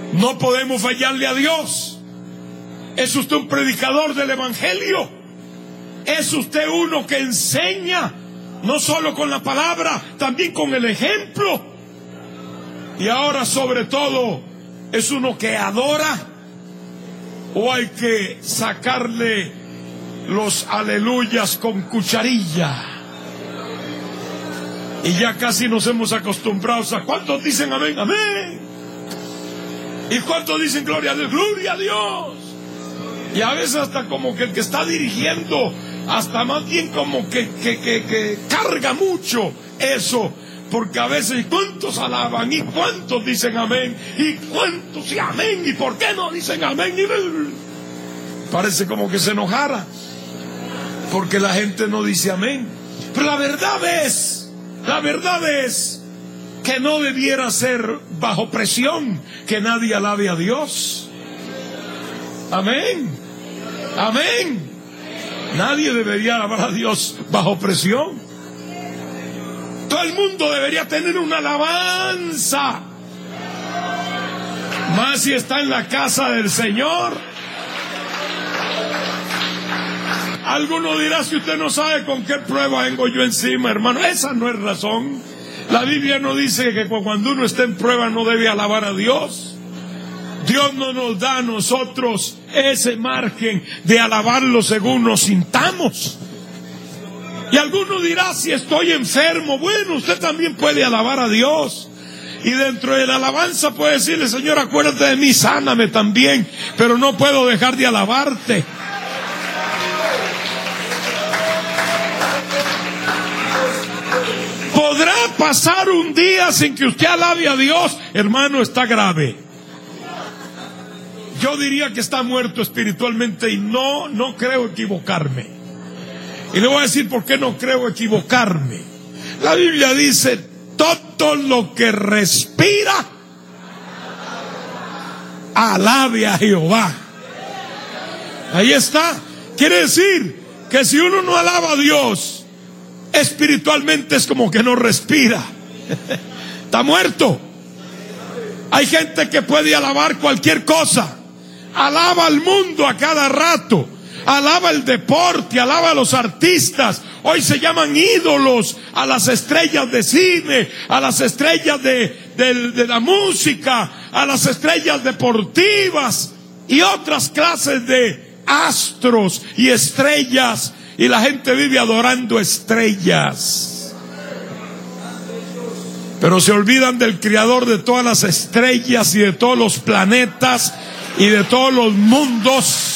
No podemos fallarle a Dios. ¿Es usted un predicador del evangelio? ¿Es usted uno que enseña no solo con la palabra, también con el ejemplo? Y ahora, sobre todo, ¿es uno que adora? ¿O hay que sacarle los aleluyas con cucharilla? Y ya casi nos hemos acostumbrado. ¿A cuántos dicen amén? Amén. ¿Y cuántos dicen gloria a Dios? Gloria a Dios. Y a veces hasta como que el que está dirigiendo, hasta más bien como que carga mucho eso. Porque a veces, ¿cuántos alaban? ¿Y cuántos dicen amén? ¿Y cuántos sí amén? ¿Y por qué no dicen amén? Parece como que se enojara porque la gente no dice amén. Pero la verdad es que no debiera ser bajo presión que nadie alabe a Dios. Amén. Amén. Nadie debería alabar a Dios bajo presión. Todo el mundo debería tener una alabanza. Más si está en la casa del Señor. Alguno dirá: si usted no sabe con qué prueba vengo yo encima, hermano. Esa no es razón. La Biblia no dice que cuando uno está en prueba no debe alabar a Dios. Dios no nos da a nosotros ese margen de alabarlo según nos sintamos. Y alguno dirá: si estoy enfermo, bueno, usted también puede alabar a Dios. Y dentro de la alabanza puede decirle: Señor, acuérdate de mí, sáname también, pero no puedo dejar de alabarte. ¿Podrá pasar un día sin que usted alabe a Dios? Hermano, está grave. Yo diría que está muerto espiritualmente y no creo equivocarme. Y le voy a decir por qué no creo equivocarme. La Biblia dice: todo lo que respira, alabe a Jehová. Ahí está. Quiere decir que si uno no alaba a Dios, espiritualmente es como que no respira. Está muerto. Hay gente que puede alabar cualquier cosa. Alaba al mundo a cada rato. Alaba el deporte, alaba a los artistas. Hoy se llaman ídolos a las estrellas de cine, a las estrellas de la música, a las estrellas deportivas y otras clases de astros y estrellas. Y la gente vive adorando estrellas. Pero se olvidan del creador de todas las estrellas y de todos los planetas y de todos los mundos.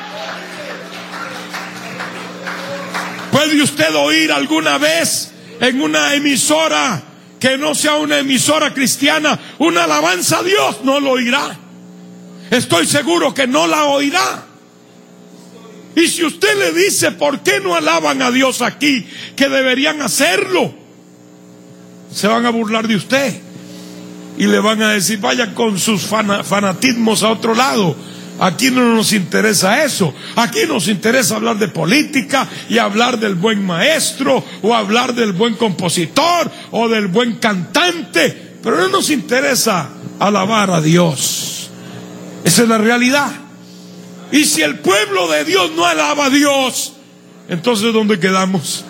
¿Puede usted oír alguna vez en una emisora que no sea una emisora cristiana una alabanza a Dios? No lo oirá. Estoy seguro que no la oirá. Y si usted le dice: ¿por qué no alaban a Dios aquí? Que deberían hacerlo. Se van a burlar de usted y le van a decir: vaya con sus fanatismos a otro lado. Aquí no nos interesa eso. Aquí nos interesa hablar de política y hablar del buen maestro, o hablar del buen compositor o del buen cantante, pero no nos interesa alabar a Dios. Esa es la realidad. Y si el pueblo de Dios no alaba a Dios, entonces ¿dónde quedamos?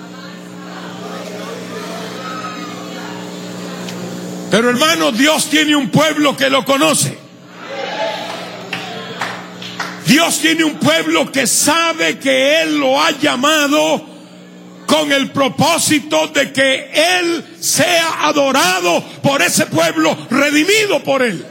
Pero hermano, Dios tiene un pueblo que lo conoce. Dios tiene un pueblo que sabe que Él lo ha llamado con el propósito de que Él sea adorado por ese pueblo, redimido por Él.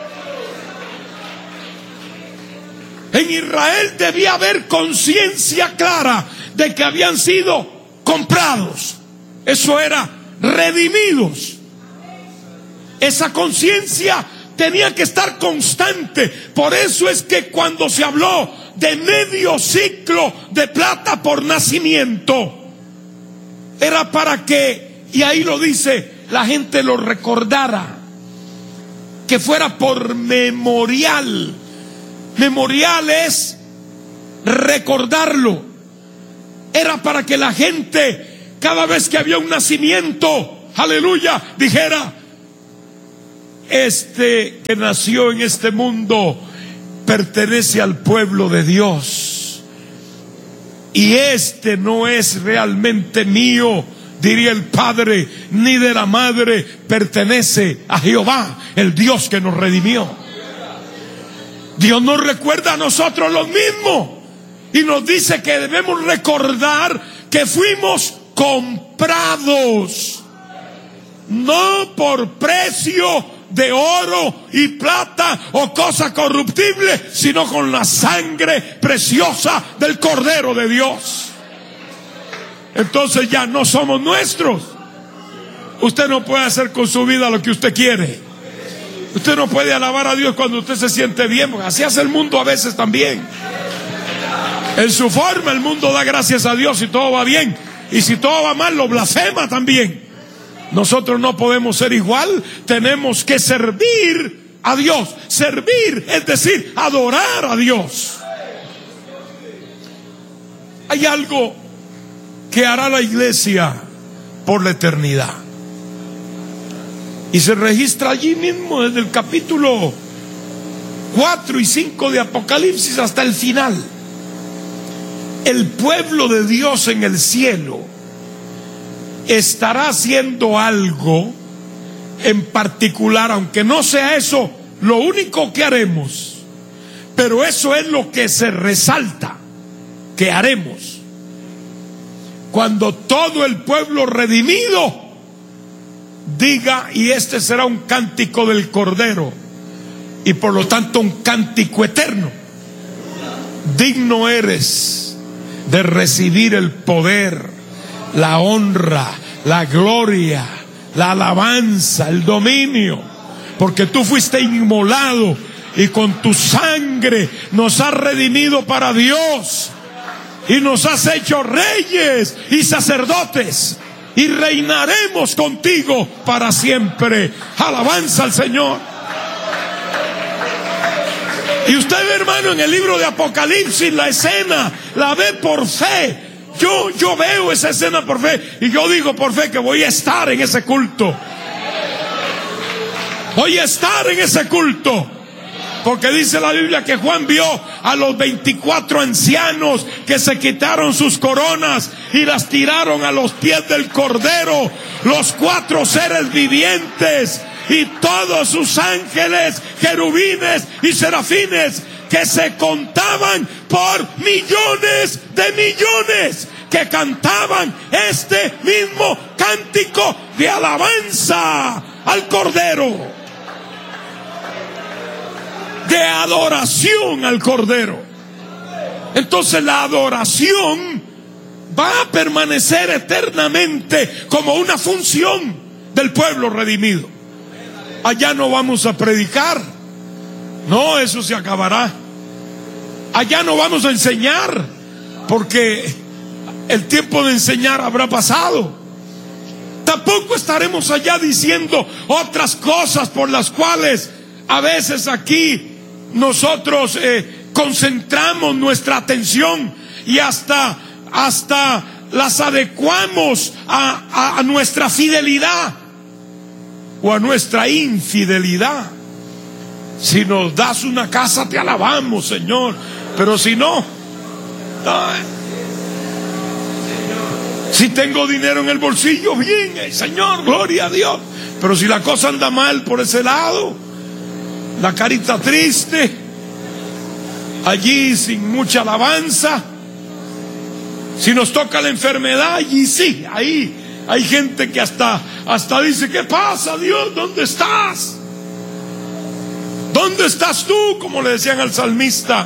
En Israel debía haber conciencia clara de que habían sido comprados. Eso era, redimidos. Esa conciencia tenía que estar constante. Por eso es que cuando se habló de medio ciclo de plata por nacimiento, era para que, y ahí lo dice, la gente lo recordara, que fuera por memorial. Memorial es recordarlo. Era para que la gente, cada vez que había un nacimiento, aleluya, dijera: este que nació en este mundo pertenece al pueblo de Dios, y este no es realmente mío, diría el padre, ni de la madre, pertenece a Jehová, el Dios que nos redimió. Dios nos recuerda a nosotros lo mismo y nos dice que debemos recordar que fuimos comprados, no por precio de oro y plata o cosa corruptible, sino con la sangre preciosa del Cordero de Dios. Entonces ya no somos nuestros. Usted no puede hacer con su vida lo que usted quiere. Usted no puede alabar a Dios cuando usted se siente bien, porque así hace el mundo a veces también. En su forma el mundo da gracias a Dios si todo va bien, y si todo va mal lo blasfema también. Nosotros no podemos ser igual. Tenemos que servir a Dios. Servir es decir, adorar a Dios. Hay algo que hará la iglesia por la eternidad, y se registra allí mismo desde el capítulo 4 y 5 de Apocalipsis hasta el final. El pueblo de Dios en el cielo estará haciendo algo en particular, aunque no sea eso lo único que haremos, pero eso es lo que se resalta que haremos cuando todo el pueblo redimido diga: y este será un cántico del Cordero, y por lo tanto un cántico eterno: digno eres de recibir el poder, la honra, la gloria, la alabanza, el dominio, porque tú fuiste inmolado y con tu sangre nos has redimido para Dios, y nos has hecho reyes y sacerdotes, y reinaremos contigo para siempre. Alabanza al Señor. Y usted ve, hermano, en el libro de Apocalipsis la escena la ve por fe. Yo veo esa escena por fe, y yo digo por fe que voy a estar en ese culto. Voy a estar en ese culto, porque dice la Biblia que Juan vio a los 24 ancianos que se quitaron sus coronas y las tiraron a los pies del Cordero, los 4 seres vivientes y todos sus ángeles, querubines y serafines, que se contaban por millones de millones, que cantaban este mismo cántico de alabanza al Cordero, de adoración al Cordero. Entonces la adoración va a permanecer eternamente como una función del pueblo redimido. Allá no vamos a predicar, no, eso se acabará. Allá no vamos a enseñar, porque el tiempo de enseñar habrá pasado. Tampoco estaremos allá diciendo otras cosas por las cuales a veces aquí nosotros concentramos nuestra atención y hasta las adecuamos a nuestra fidelidad o a nuestra infidelidad. Si nos das una casa, te alabamos, Señor, pero si no, si tengo dinero en el bolsillo, bien, Señor, gloria a Dios, pero si la cosa anda mal por ese lado, la carita triste, allí sin mucha alabanza, si nos toca la enfermedad, allí sí, ahí hay gente que hasta dice: ¿qué pasa, Dios? ¿Dónde estás? ¿Dónde estás tú? Como le decían al salmista.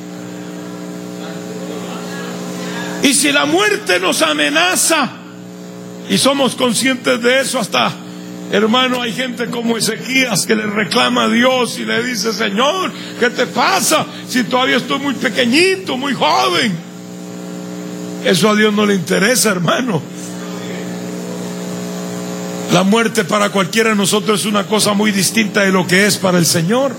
Y si la muerte nos amenaza, y somos conscientes de eso, hasta, hermano, hay gente como Ezequías que le reclama a Dios y le dice: Señor, ¿qué te pasa? Si todavía estoy muy pequeñito, muy joven. Eso a Dios no le interesa, hermano. La muerte para cualquiera de nosotros es una cosa muy distinta de lo que es para el Señor.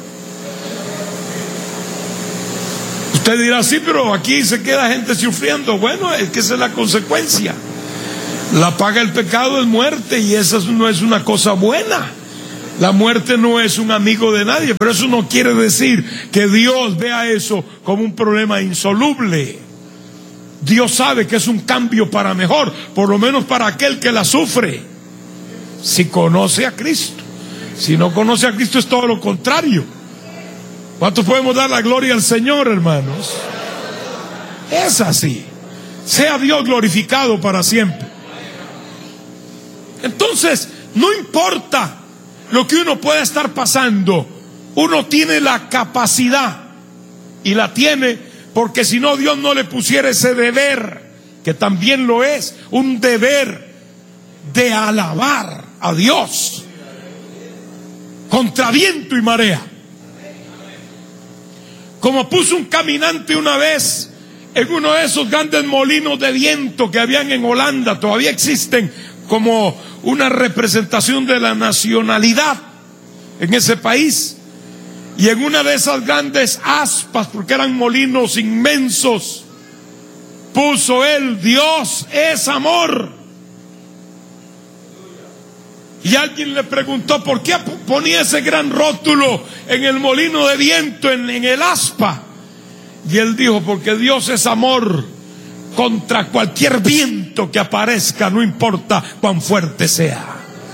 Usted dirá: sí, pero aquí se queda gente sufriendo. Bueno, es que esa es la consecuencia. La paga del pecado es muerte, y esa no es una cosa buena. La muerte no es un amigo de nadie, pero eso no quiere decir que Dios vea eso como un problema insoluble. Dios sabe que es un cambio para mejor, por lo menos para aquel que la sufre, si conoce a Cristo. Si no conoce a Cristo es todo lo contrario. ¿Cuántos podemos dar la gloria al Señor, hermanos? Es así. Sea Dios glorificado para siempre. Entonces, no importa lo que uno pueda estar pasando, uno tiene la capacidad, y la tiene, porque si no Dios no le pusiera ese deber, que también lo es, un deber de alabar a Dios contra viento y marea. Como puso un caminante una vez en uno de esos grandes molinos de viento que habían en Holanda, todavía existen como una representación de la nacionalidad en ese país, y en una de esas grandes aspas, porque eran molinos inmensos, puso él: Dios es amor. Y alguien le preguntó por qué ponía ese gran rótulo en el molino de viento, en el aspa. Y él dijo: porque Dios es amor contra cualquier viento que aparezca, no importa cuán fuerte sea.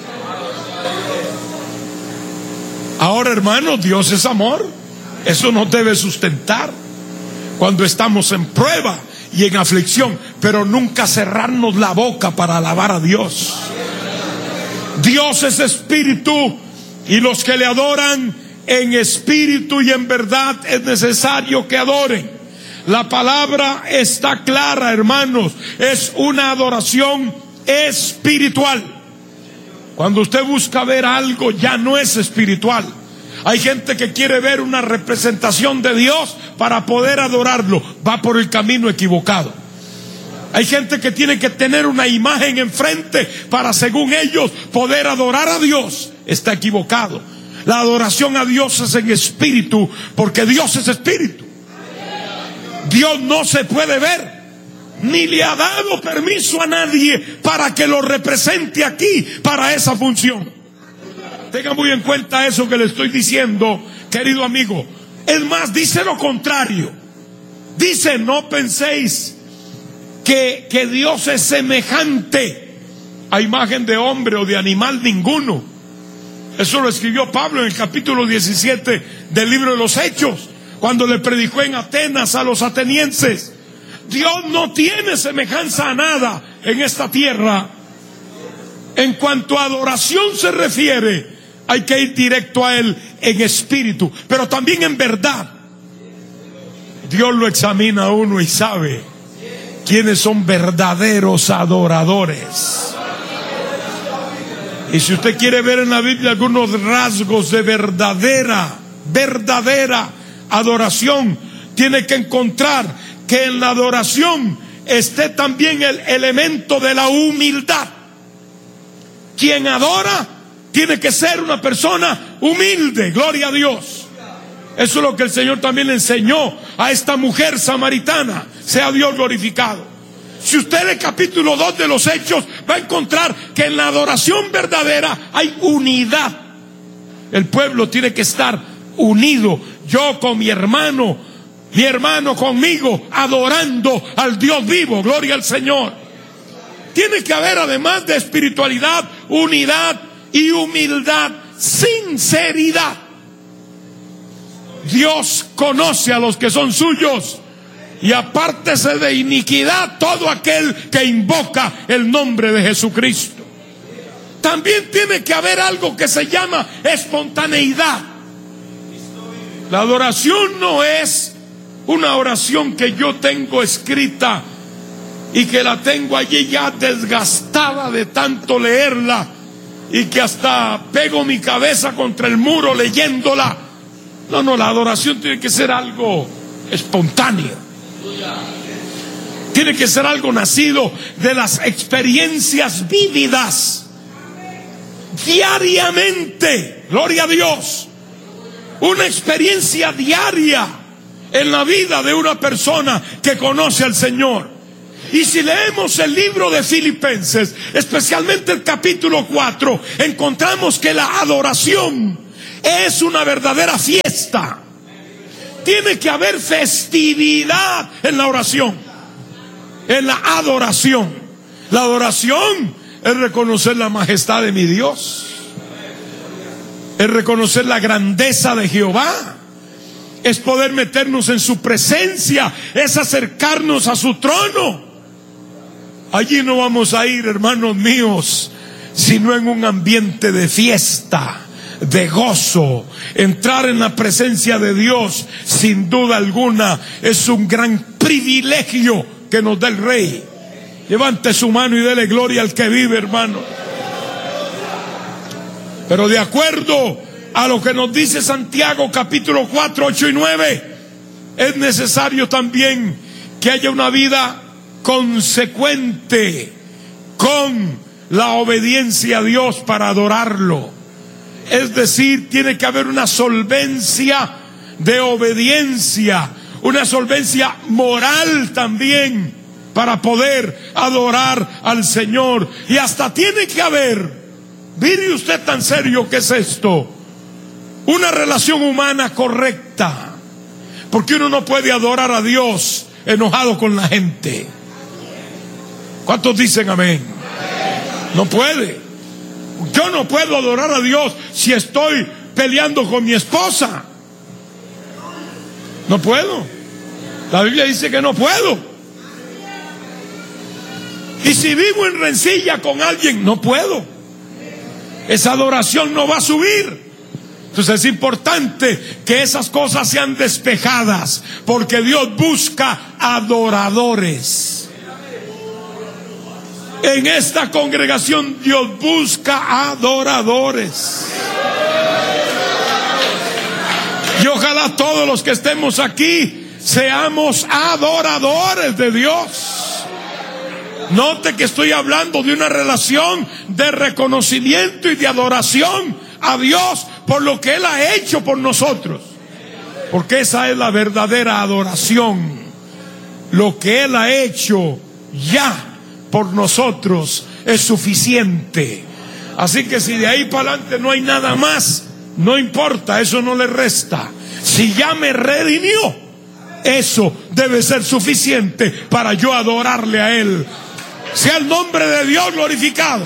Ahora, hermanos, Dios es amor. Eso nos debe sustentar cuando estamos en prueba y en aflicción, pero nunca cerrarnos la boca para alabar a Dios. Dios es espíritu, y los que le adoran en espíritu y en verdad es necesario que adoren. La palabra está clara, hermanos, es una adoración espiritual. Cuando usted busca ver algo, ya no es espiritual. Hay gente que quiere ver una representación de Dios para poder adorarlo, va por el camino equivocado. Hay gente que tiene que tener una imagen enfrente para, según ellos, poder adorar a Dios. Está equivocado. La adoración a Dios es en espíritu, porque Dios es espíritu. Dios no se puede ver, ni le ha dado permiso a nadie para que lo represente aquí para esa función. Tenga muy en cuenta eso que le estoy diciendo, querido amigo. Es más, dice lo contrario. Dice: no penséis que Dios es semejante a imagen de hombre o de animal ninguno. Eso lo escribió Pablo en el capítulo 17 del libro de los Hechos, cuando le predicó en Atenas a los atenienses. Dios no tiene semejanza a nada en esta tierra. En cuanto a adoración se refiere, hay que ir directo a Él en espíritu, pero también en verdad. Dios lo examina a uno y sabe quiénes son verdaderos adoradores. Y si usted quiere ver en la Biblia algunos rasgos de verdadera adoración, tiene que encontrar que en la adoración esté también el elemento de la humildad. Quien adora tiene que ser una persona humilde, gloria a Dios. Eso es lo que el Señor también le enseñó a esta mujer samaritana. Sea Dios glorificado. Si usted lee el capítulo 2 de los Hechos, va a encontrar que en la adoración verdadera hay unidad. El pueblo tiene que estar unido. Yo con mi hermano conmigo, adorando al Dios vivo. Gloria al Señor. Tiene que haber, además de espiritualidad, unidad y humildad, sinceridad. Dios conoce a los que son suyos, y apártese de iniquidad todo aquel que invoca el nombre de Jesucristo. También tiene que haber algo que se llama espontaneidad. La adoración no es una oración que yo tengo escrita y que la tengo allí ya desgastada de tanto leerla, y que hasta pego mi cabeza contra el muro leyéndola. No, la adoración tiene que ser algo espontáneo. Tiene que ser algo nacido de las experiencias vívidas diariamente. Gloria a Dios. Una experiencia diaria en la vida de una persona que conoce al Señor. Y si leemos el libro de Filipenses, especialmente el capítulo 4, encontramos que la adoración es una verdadera fiesta. Tiene que haber festividad en la oración, en la adoración. La adoración es reconocer la majestad de mi Dios, es reconocer la grandeza de Jehová, es poder meternos en su presencia, es acercarnos a su trono. Allí no vamos a ir, hermanos míos, sino en un ambiente de fiesta, de gozo. Entrar en la presencia de Dios, sin duda alguna, es un gran privilegio que nos da el Rey. Levante su mano y dele gloria al que vive, hermano. Pero de acuerdo a lo que nos dice Santiago capítulo 4, 8 y 9, es necesario también que haya una vida consecuente con la obediencia a Dios para adorarlo. Es decir, tiene que haber una solvencia de obediencia, una solvencia moral también para poder adorar al Señor. Y hasta tiene que haber, mire usted tan serio que es esto, una relación humana correcta, porque uno no puede adorar a Dios enojado con la gente. ¿Cuántos dicen amén? No puede. Yo no puedo adorar a Dios si estoy peleando con mi esposa. No puedo. La Biblia dice que no puedo. Y si vivo en rencilla con alguien, no puedo. Esa adoración no va a subir. Entonces es importante que esas cosas sean despejadas, porque Dios busca adoradores. En esta congregación Dios busca adoradores. Y ojalá todos los que estemos aquí seamos adoradores de Dios. Note que estoy hablando de una relación de reconocimiento y de adoración a Dios por lo que Él ha hecho por nosotros. Porque esa es la verdadera adoración. Lo que Él ha hecho ya por nosotros es suficiente. Así que si de ahí para adelante no hay nada más, no importa, eso no le resta. Si ya me redimió, eso debe ser suficiente para yo adorarle a Él. Sea el nombre de Dios glorificado.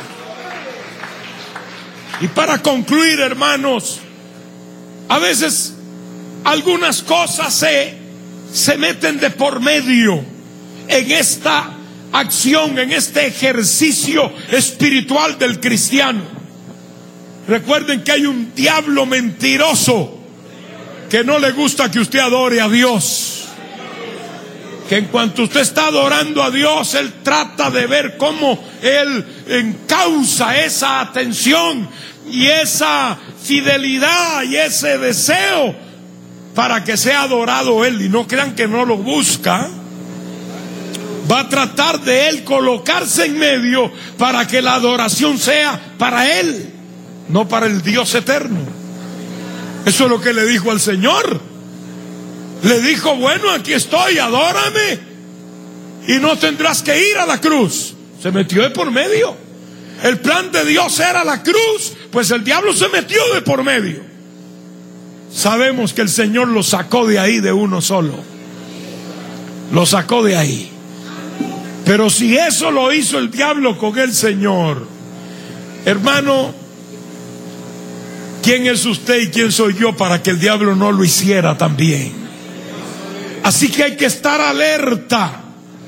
Y para concluir, hermanos, a veces algunas cosas se meten de por medio en esta acción, en este ejercicio espiritual del cristiano. Recuerden que hay un diablo mentiroso que no le gusta que usted adore a Dios. Que en cuanto usted está adorando a Dios, Él trata de ver cómo Él encausa esa atención y esa fidelidad y ese deseo para que sea adorado Él. Y no crean que no lo busca. Va a tratar de Él colocarse en medio para que la adoración sea para Él, no para el Dios eterno. Eso es lo que le dijo al Señor. Le dijo, bueno, aquí estoy, adórame y no tendrás que ir a la cruz. Se metió de por medio. El plan de Dios era la cruz, pues el diablo se metió de por medio. Sabemos que el Señor lo sacó de ahí de uno solo. Lo sacó de ahí. Pero si eso lo hizo el diablo con el Señor, hermano, ¿quién es usted y quién soy yo para que el diablo no lo hiciera también? Así que hay que estar alerta.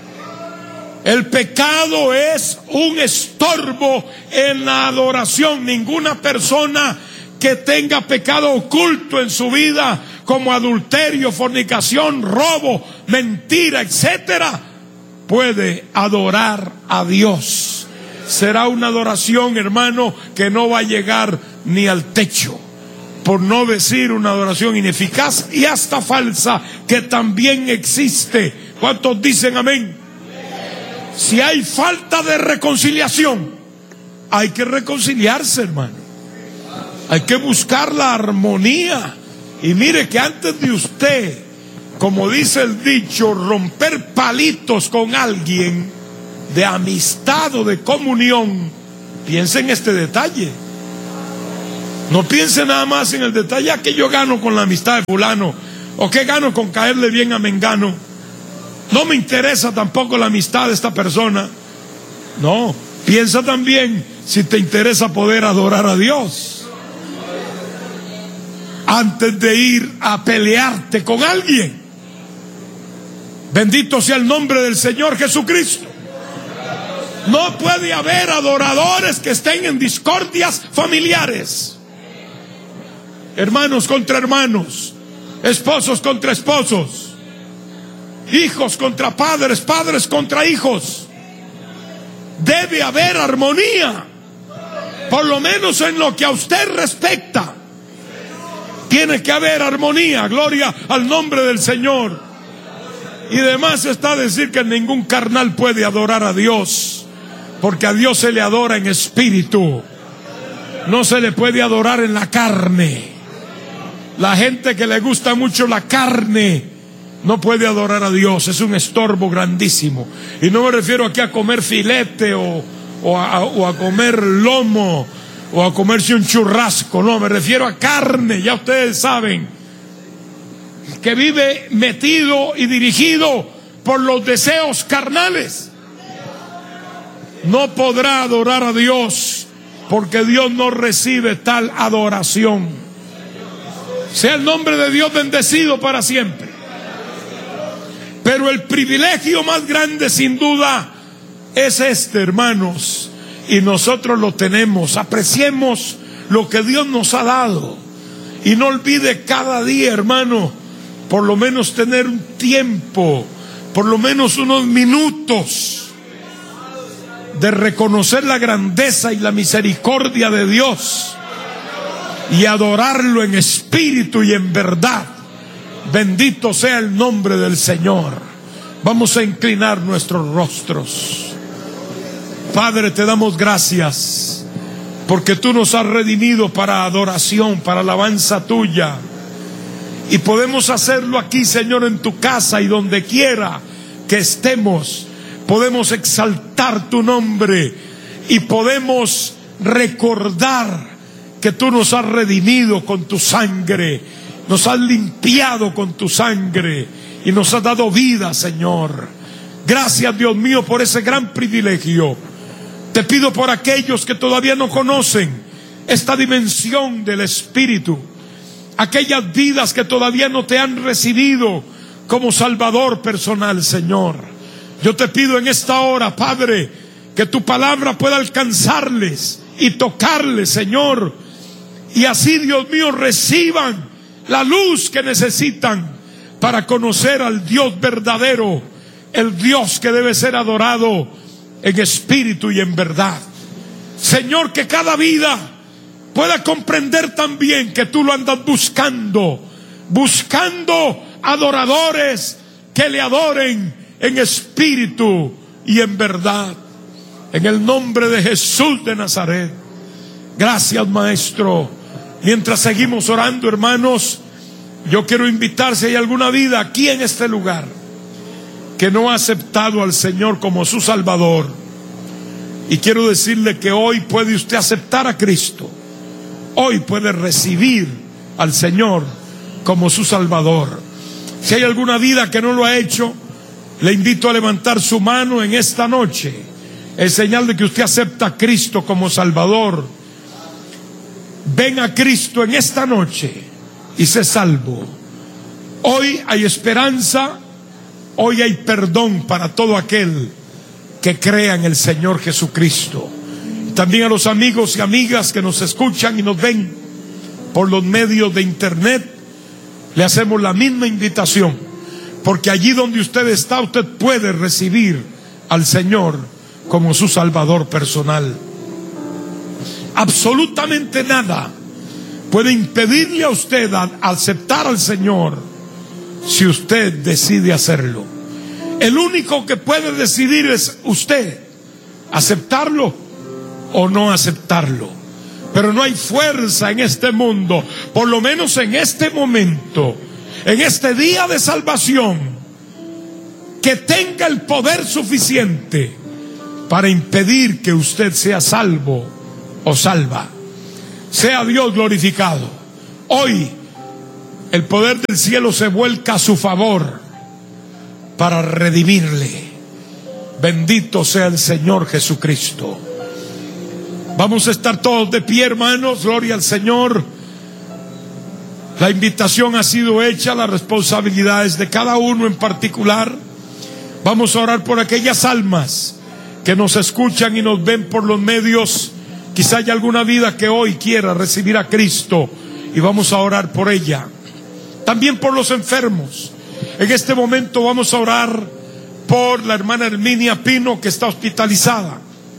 El pecado es un estorbo en la adoración. Ninguna persona que tenga pecado oculto en su vida, como adulterio, fornicación, robo, mentira, etcétera, puede adorar a Dios. Será una adoración, hermano, que no va a llegar ni al techo, por no decir una adoración ineficaz y hasta falsa, que también existe. ¿Cuántos dicen amén? Si hay falta de reconciliación, hay que reconciliarse, hermano. Hay que buscar la armonía. Y mire que antes de usted, como dice el dicho, romper palitos con alguien, de amistad o de comunión, piense en este detalle. No piense nada más en el detalle que yo gano con la amistad de fulano, o que gano con caerle bien a mengano. No me interesa tampoco la amistad de esta persona. No, piensa también si te interesa poder adorar a Dios antes de ir a pelearte con alguien. Bendito sea el nombre del Señor Jesucristo. No puede haber adoradores que estén en discordias familiares. Hermanos contra hermanos, esposos contra esposos, hijos contra padres, padres contra hijos. Debe haber armonía, por lo menos en lo que a usted respecta. Tiene que haber armonía, gloria al nombre del Señor. Y además está a decir que ningún carnal puede adorar a Dios, porque a Dios se le adora en espíritu, no se le puede adorar en la carne. La gente que le gusta mucho la carne no puede adorar a Dios, es un estorbo grandísimo. Y no me refiero aquí a comer filete o a comer lomo o a comerse un churrasco, no, me refiero a carne, ya ustedes saben, que vive metido y dirigido por los deseos carnales. No podrá adorar a Dios, porque Dios no recibe tal adoración. Sea el nombre de Dios bendecido para siempre. Pero el privilegio más grande, sin duda, es este, hermanos, y nosotros lo tenemos. Apreciemos lo que Dios nos ha dado, y no olvide cada día, hermano, por lo menos tener un tiempo, por lo menos unos minutos, de reconocer la grandeza y la misericordia de Dios y adorarlo en espíritu y en verdad. Bendito sea el nombre del Señor. Vamos a inclinar nuestros rostros. Padre, te damos gracias porque tú nos has redimido para adoración, para alabanza tuya, y podemos hacerlo aquí, Señor, en tu casa y donde quiera que estemos. Podemos exaltar tu nombre y podemos recordar que tú nos has redimido con tu sangre, nos has limpiado con tu sangre y nos has dado vida, Señor. Gracias, Dios mío, por ese gran privilegio. Te pido por aquellos que todavía no conocen esta dimensión del Espíritu, aquellas vidas que todavía no te han recibido como Salvador personal, Señor. Yo te pido en esta hora, Padre, que tu palabra pueda alcanzarles y tocarles, Señor, y así, Dios mío, reciban la luz que necesitan para conocer al Dios verdadero, el Dios que debe ser adorado en espíritu y en verdad. Señor, que cada vida pueda comprender también que tú lo andas buscando adoradores que le adoren en espíritu y en verdad. En el nombre de Jesús de Nazaret. Gracias, Maestro. Mientras seguimos orando, hermanos, yo quiero invitar, si hay alguna vida aquí en este lugar que no ha aceptado al Señor como su Salvador, y quiero decirle que hoy puede usted aceptar a Cristo. Hoy puede recibir al Señor como su Salvador. Si hay alguna vida que no lo ha hecho, le invito a levantar su mano en esta noche, en señal de que usted acepta a Cristo como Salvador. Ven a Cristo en esta noche y sé salvo. Hoy hay esperanza, hoy hay perdón para todo aquel que crea en el Señor Jesucristo. También a los amigos y amigas que nos escuchan y nos ven por los medios de internet, le hacemos la misma invitación, porque allí donde usted está, usted puede recibir al Señor como su Salvador personal. Absolutamente nada puede impedirle a usted a aceptar al Señor si usted decide hacerlo. El único que puede decidir es usted, aceptarlo o no aceptarlo. Pero no hay fuerza en este mundo, por lo menos en este momento, en este día de salvación, que tenga el poder suficiente para impedir que usted sea salvo o salva. Sea Dios glorificado. Hoy el poder del cielo se vuelca a su favor para redimirle. Bendito sea el Señor Jesucristo. Vamos a estar todos de pie, hermanos. Gloria al Señor. La invitación ha sido hecha, la responsabilidad es de cada uno en particular. Vamos a orar por aquellas almas que nos escuchan y nos ven por los medios. Quizá haya alguna vida que hoy quiera recibir a Cristo y vamos a orar por ella. También por los enfermos. En este momento vamos a orar por la hermana Herminia Pino, que está hospitalizada.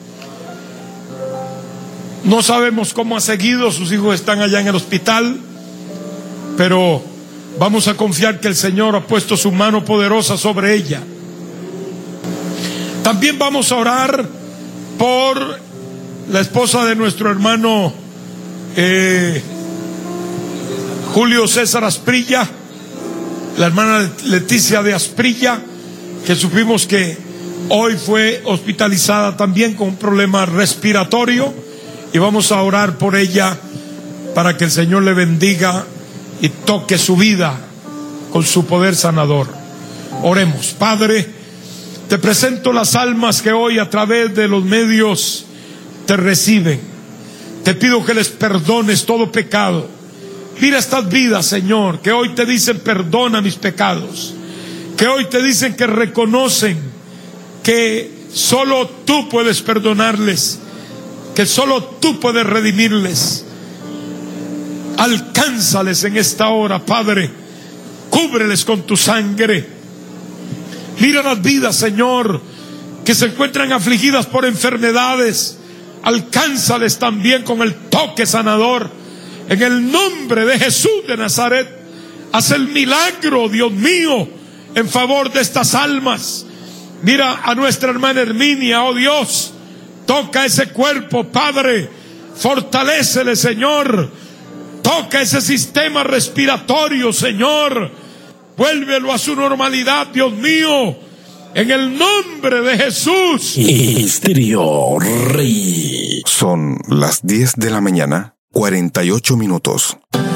No sabemos cómo ha seguido, sus hijos están allá en el hospital, pero vamos a confiar que el Señor ha puesto su mano poderosa sobre ella. También vamos a orar por la esposa de nuestro hermano Julio César Asprilla, la hermana Leticia de Asprilla, que supimos que hoy fue hospitalizada también con un problema respiratorio, y vamos a orar por ella para que el Señor le bendiga y toque su vida con su poder sanador. Oremos. Padre, te presento las almas que hoy a través de los medios te reciben. Te pido que les perdones todo pecado. Mira estas vidas, Señor, que hoy te dicen perdona mis pecados, que hoy te dicen que reconocen que solo tú puedes perdonarles, que solo tú puedes redimirles. Alcánzales en esta hora, Padre. Cúbreles con tu sangre. Mira las vidas, Señor, que se encuentran afligidas por enfermedades. Alcánzales también con el toque sanador. En el nombre de Jesús de Nazaret, haz el milagro, Dios mío, en favor de estas almas. Mira a nuestra hermana Herminia, oh Dios. Toca ese cuerpo, Padre. Fortalécele, Señor. Toca ese sistema respiratorio, Señor. Vuélvelo a su normalidad, Dios mío. En el nombre de Jesús. Estéreo Rey. Son las 10 de la mañana, 48 minutos.